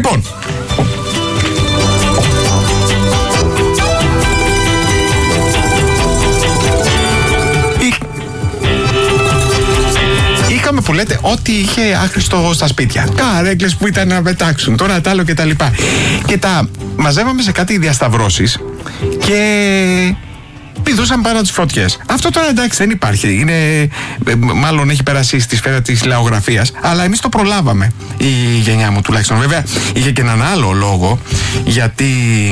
Λοιπόν, είχαμε που λέτε ό,τι είχε άχρηστο στα σπίτια. Καρέκλες που ήταν να πετάξουν, τώρα τ' άλλο κτλ. Και τα μαζεύαμε σε κάτι διασταυρώσεις και πηδούσαν πάνω τις φωτιές. Αυτό τώρα εντάξει δεν υπάρχει. Είναι, μάλλον έχει περάσει στη σφαίρα της λαογραφίας, αλλά εμείς το προλάβαμε. Η γενιά μου τουλάχιστον. Βέβαια είχε και έναν άλλο λόγο, γιατί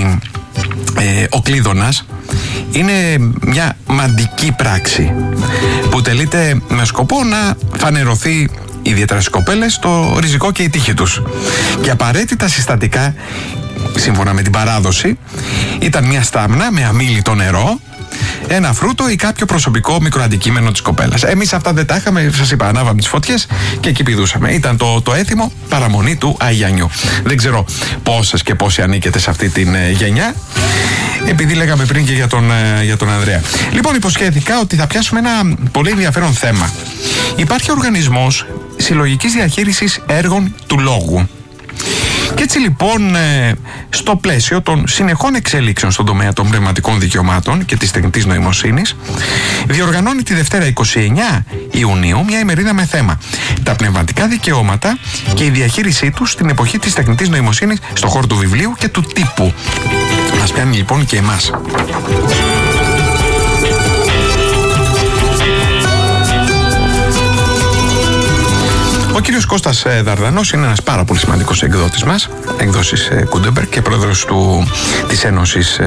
ο κλείδωνας είναι μια μαντική πράξη που τελείται με σκοπό να φανερωθεί, ιδιαίτερα στις κοπέλες, το ριζικό και η τύχη τους. Και απαραίτητα συστατικά, σύμφωνα με την παράδοση, ήταν μια στάμνα με αμίλητο νερό, ένα φρούτο ή κάποιο προσωπικό μικροαντικείμενο της κοπέλας. Εμείς αυτά δεν τα είχαμε, σας είπα, ανάβαμε τις φωτιές και εκεί πηδούσαμε. Ήταν το έθιμο παραμονή του Αγιανιού. Δεν ξέρω πόσες και πόσοι ανήκετε σε αυτή την γενιά, επειδή λέγαμε πριν και για τον Ανδρέα. Λοιπόν, υποσχέθηκα ότι θα πιάσουμε ένα πολύ ενδιαφέρον θέμα. Υπάρχει οργανισμός συλλογικής διαχείρισης έργων του λόγου. Και έτσι λοιπόν, στο πλαίσιο των συνεχών εξέλιξεων στον τομέα των πνευματικών δικαιωμάτων και της τεχνητής νοημοσύνης, διοργανώνει τη Δευτέρα 29 Ιουνίου μια ημερίδα με θέμα τα πνευματικά δικαιώματα και η διαχείρισή τους στην εποχή της τεχνητής νοημοσύνης στον χώρο του βιβλίου και του τύπου. Μας πιάνει λοιπόν και εμάς. Ο κύριος Κώστας Δαρδανός είναι ένας πάρα πολύ σημαντικός εκδότης μας, εκδόσεις Gutenberg, και πρόεδρος της Ένωσης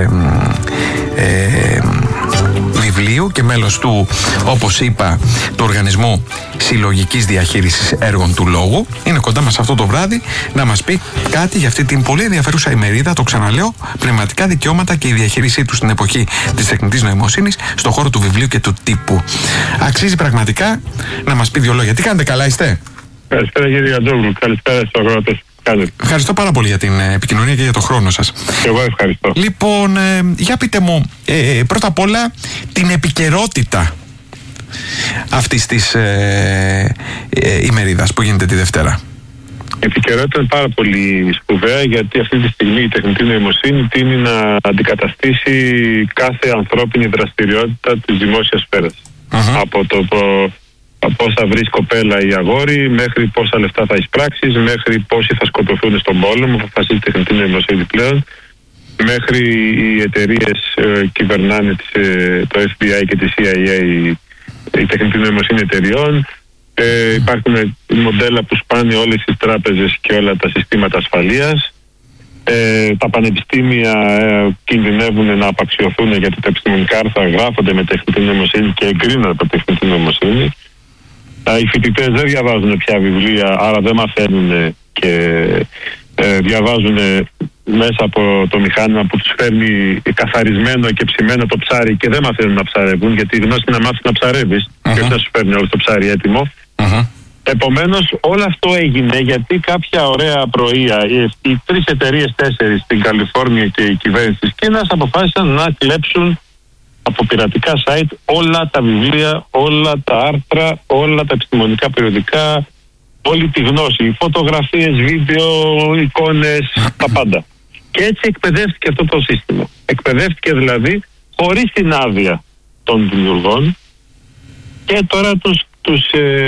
Βιβλίου και μέλος του, όπως είπα, του Οργανισμού Συλλογικής Διαχείρισης Έργων του Λόγου. Είναι κοντά μας αυτό το βράδυ να μας πει κάτι για αυτή την πολύ ενδιαφέρουσα ημερίδα, το ξαναλέω, πνευματικά δικαιώματα και η διαχείρισή του στην εποχή της τεχνητής νοημοσύνης στον χώρο του βιβλίου και του τύπου. Αξίζει πραγματικά να μας πει δύο λόγια. Τι κάνετε, καλά είστε? Καλησπέρα κύριε Γιαντζόγλου, καλησπέρα στους αγρότες. Ευχαριστώ πάρα πολύ για την επικοινωνία και για τον χρόνο σας. Και εγώ ευχαριστώ. Λοιπόν, για πείτε μου πρώτα απ' όλα την επικαιρότητα αυτής της ημερίδας που γίνεται τη Δευτέρα. Η επικαιρότητα είναι πάρα πολύ σπουδαία, γιατί αυτή τη στιγμή η τεχνητή νοημοσύνη τείνει να αντικαταστήσει κάθε ανθρώπινη δραστηριότητα της δημόσιας σφαίρας. Από το πώς θα βρεις κοπέλα ή αγόρι, μέχρι πόσα λεφτά θα εισπράξεις, μέχρι πόσοι θα σκοτωθούν στον πόλεμο, θα αποφασίσει η τεχνητή νοημοσύνη πλέον, μέχρι οι εταιρείες κυβερνάνε το FBI και τη CIA, η τεχνητή νοημοσύνη εταιριών. Υπάρχουν μοντέλα που σπάνε όλες τις τράπεζες και όλα τα συστήματα ασφαλείας. Τα πανεπιστήμια κινδυνεύουν να απαξιωθούν, γιατί τα επιστημονικά άρθρα γράφονται με τεχνητή νοημοσύνη και εγκρίνονται από τεχνητή νοημοσύνη. Οι φοιτητές δεν διαβάζουν πια βιβλία, άρα δεν μαθαίνουν και διαβάζουν μέσα από το μηχάνημα που τους φέρνει καθαρισμένο και ψημένο το ψάρι, και δεν μαθαίνουν να ψαρεύουν, γιατί η γνώση είναι να μάθεις να ψαρεύεις και όχι να σου φέρνει όλο το ψάρι έτοιμο. Επομένως, όλο αυτό έγινε γιατί κάποια ωραία πρωία οι 3 εταιρείες, 4 στην Καλιφόρνια και η κυβέρνηση της Κίνας αποφάσισαν να κλέψουν από πειρατικά site όλα τα βιβλία, όλα τα άρθρα, όλα τα επιστημονικά περιοδικά, όλη τη γνώση, φωτογραφίες, βίντεο, εικόνες, τα πάντα. Και έτσι εκπαιδεύτηκε αυτό το σύστημα. Εκπαιδεύτηκε δηλαδή χωρίς την άδεια των δημιουργών, και τώρα τους